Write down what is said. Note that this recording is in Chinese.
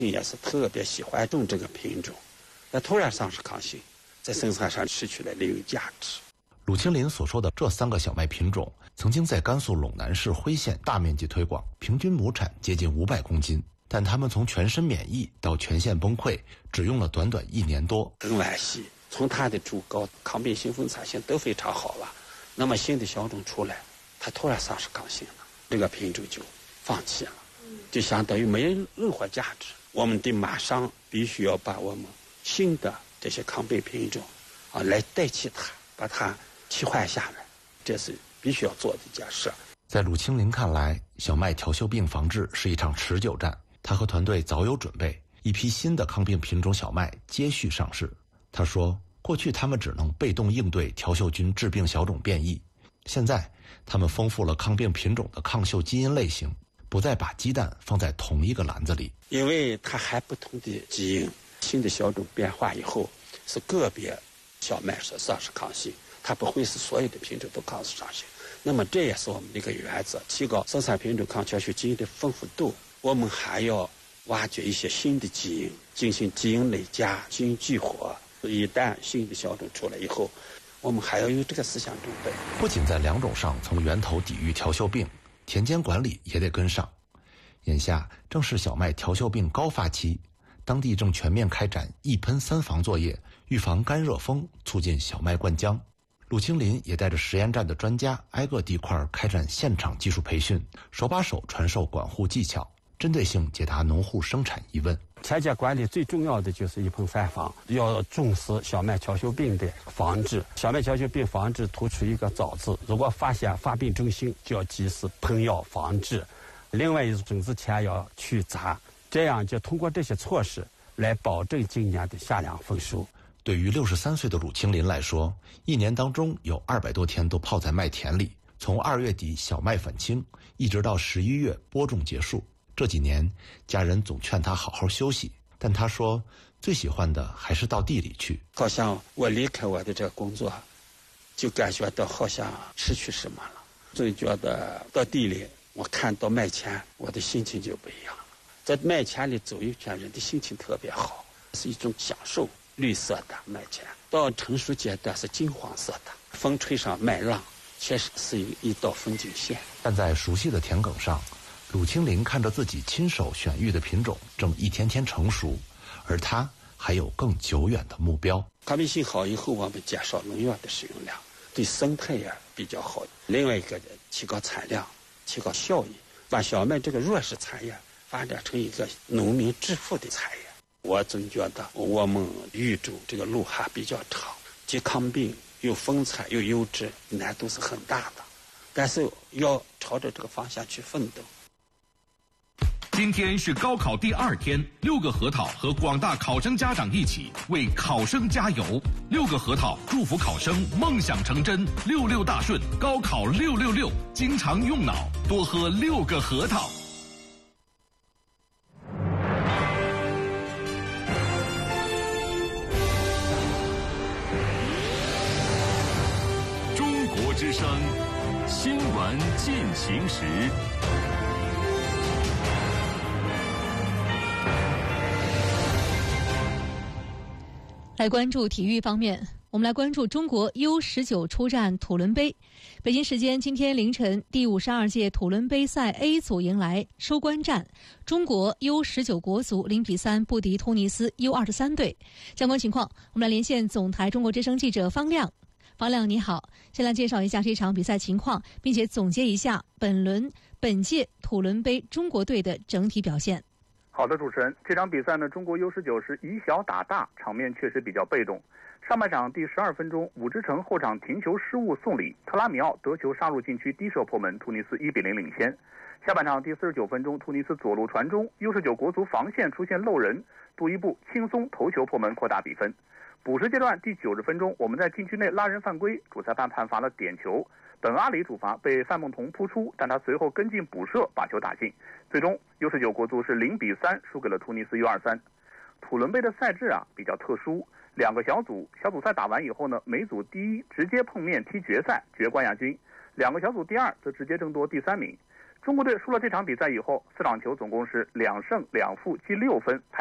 也是特别喜欢种这个品种，在土壤上是抗性，在生产上失去了利用价值。 鲁清林所说的这3个小麦品种，曾经在甘肃陇南市辉县大面积推广，平均亩产接近500公斤。但他们从全身免疫到全线崩溃，只用了短短1年多。 很惋惜，从它的株高、抗病性、分产性都非常好了，那么新的小种出来，它突然丧失抗性了，这个品种就放弃了，就相当于没有任何价值。我们得马上必须要把我们新的这些抗病品种来代替它，把它替换下来，这是必须要做的一件事。 在鲁清林看来，小麦调休病防治是一场持久战。他和团队早有准备，一批新的抗病品种小麦接续上市。他说，过去他们只能被动应对调休菌致病小种变异，现在他们丰富了抗病品种的抗嗅基因类型，不再把鸡蛋放在同一个篮子里。 因为它还不同的基因，新的小种变化以后，是个别小麦是丧失抗性，它不会是所有的品种都抗失抗性。那么这也是我们的一个原则，提高生产品种抗调休基因的丰富度。我们还要挖掘一些新的基因，进行基因累加、基因激活。一旦新的小种出来以后，我们还要有这个思想准备。 不仅在良种上从源头抵御调休病，田间管理也得跟上。眼下正是小麦调休病高发期，当地正全面开展1喷3防作业，预防干热风，促进小麦灌浆。鲁清林也带着实验站的专家挨个地块开展现场技术培训，手把手传授管护技巧，针对性解答农户生产疑问。 田间管理最重要的就是1喷3防，要重视小麦调休病的防治。小麦调休病防治突出一个早字，如果发现发病征象，就要及时喷药防治。另外种子前要去杂，这样就通过这些措施来保证今年的夏粮丰收。 对于63岁的鲁清林来说，1年当中有200多天都泡在麦田里，从2月底小麦粉青，一直到11月播种结束。这几年，家人总劝他好好休息，但他说最喜欢的还是到地里去。 好像我离开我的这个工作，就感觉到好像失去什么了。总觉得到地里，我看到麦田，我的心情就不一样了。在麦田里走一圈，人的心情特别好，是一种享受。绿色的麦田到成熟阶段是金黄色的，风吹上麦浪，确实是一道风景线。 但在熟悉的田埂上，鲁清林看着自己亲手选育的品种正一天天成熟，而他还有更久远的目标。 抗病性好以后，我们减少农药的使用量，对生态也比较好。另外一个提高产量，提高效益，把小麦这个弱势产业发展成一个农民致富的产业。我总觉得我们育种这个路还比较长，既抗病又丰产又优质，难度是很大的，但是要朝着这个方向去奋斗。 今天是高考第2天，6个核桃和广大考生家长一起为考生加油。6个核桃祝福考生梦想成真，66大顺，高考666，经常用脑，多喝6个核桃。 中国之声新闻进行时。 来关注体育方面，我们来关注中国 U19 出战土伦杯。北京时间今天凌晨，第52届土伦杯赛 A 组迎来收官战，中国 U19 国足0比3不敌突尼斯 U23 队。相关情况，我们来连线总台中国之声记者方亮。方亮你好，先来介绍一下这场比赛情况，并且总结一下本届土伦杯中国队的整体表现。 好的，主持人，这场比赛呢，中国 U19 是以小打大，场面确实比较被动。上半场第12分钟，武之成后场停球失误送礼，特拉米奥得球杀入禁区低射破门，突尼斯1比0领先。下半场第49分钟，突尼斯左路传中，U19 国足防线出现漏人，杜伊布轻松头球破门，扩大比分。补时阶段第90分钟，我们在禁区内拉人犯规，主裁判判罚了点球，本阿里主罚被范梦彤扑出，但他随后跟进补射把球打进。最终 U19 国足是0比3输给了突尼斯 U23。 土伦杯的赛制比较特殊，2个小组赛打完以后呢，每组第1直接碰面踢决赛，决冠亚军；2个小组第2则直接争夺第3名。 中国队输了这场比赛以后，4场球总共是2胜2负积6分。